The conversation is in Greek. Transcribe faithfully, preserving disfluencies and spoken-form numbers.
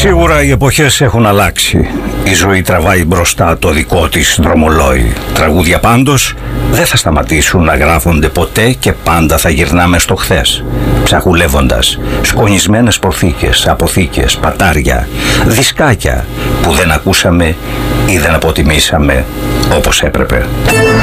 Σίγουρα οι εποχές έχουν αλλάξει. Η ζωή τραβάει μπροστά το δικό της δρομολόι. Τραγούδια πάντως δεν θα σταματήσουν να γράφονται ποτέ και πάντα θα γυρνάμε στο χθες, ψαχουλεύοντας σκονισμένες προθήκες, αποθήκες, πατάρια, δισκάκια που δεν ακούσαμε ή δεν αποτιμήσαμε όπως έπρεπε.